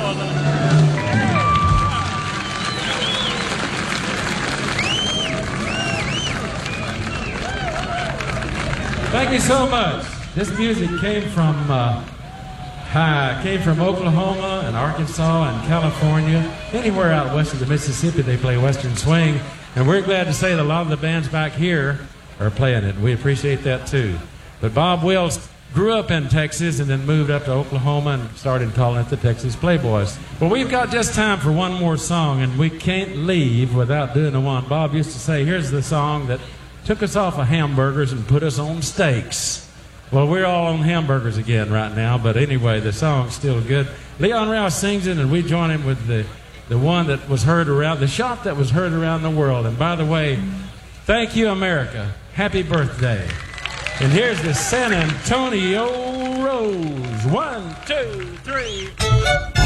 Thank you so much. This music came from Oklahoma and Arkansas and California. Anywhere out west of the Mississippi, they play Western swing. And we're glad to say that a lot of the bands back here are playing it. We appreciate that too. But Bob Wills grew up in Texas and then moved up to Oklahoma and started calling it the Texas Playboys. Well, we've got just time for one more song, and we can't leave without doing the one. Bob used to say, here's the song that took us off of hamburgers and put us on steaks. Well, we're all on hamburgers again right now, but anyway, the song's still good. Leon Rouse sings it, and we join him with the one that was heard around, the shot that was heard around the world. And by the way, thank you, America. Happy birthday. And here's the San Antonio Rose. 1, 2, 3.